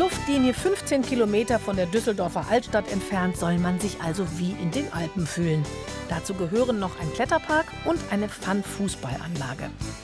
Luftlinie 15 Kilometer von der Düsseldorfer Altstadt entfernt soll man sich also wie in den Alpen fühlen. Dazu gehören noch ein Kletterpark und eine Fun-Fußballanlage.